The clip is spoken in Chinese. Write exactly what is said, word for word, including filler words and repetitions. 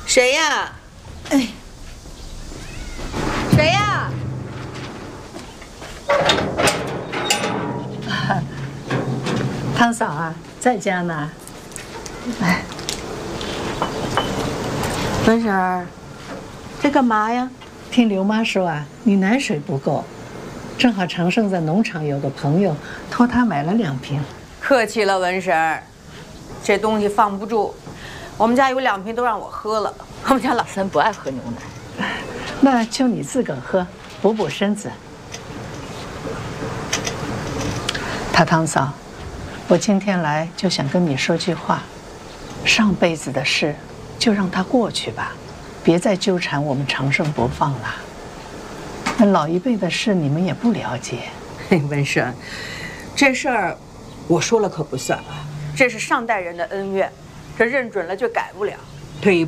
谁呀？哎，谁呀？ 啊，汤嫂啊，在家呢。哎， 文婶儿，这干嘛呀？ 听刘妈说啊，你奶水不够，正好长胜在农场有个朋友，托他买了两瓶。 客气了，文婶儿，这东西放不住。我们家有两瓶都让我喝了，我们家老三不爱喝牛奶。 那就你自个儿喝，补补身子。他汤嫂，我今天来就想跟你说句话，上辈子的事就让它过去吧，别再纠缠我们长生不放了。那老一辈的事你们也不了解。 嘿，文婶，这事儿我说了可不算啊，这是上代人的恩怨，这认准了就改不了。退一